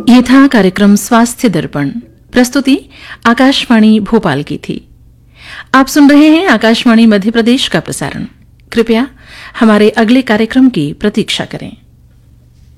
ये था कार्यक्रम स्वास्थ्य दर्पण। प्रस्तुति आकाशवाणी भोपाल की थी। आप सुन रहे हैं आकाशवाणी मध्य प्रदेश का प्रसारण। कृपया हमारे अगले कार्यक्रम की प्रतीक्षा करें।